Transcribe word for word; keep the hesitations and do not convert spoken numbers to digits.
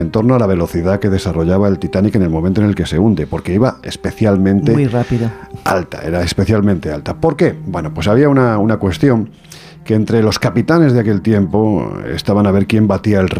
en torno a la velocidad que desarrollaba el Titanic en el momento en el que se hunde, porque iba especialmente muy rápido. alta, era especialmente alta. ¿Por qué? Bueno, pues había una, una cuestión que entre los capitanes de aquel tiempo estaban a ver quién batía el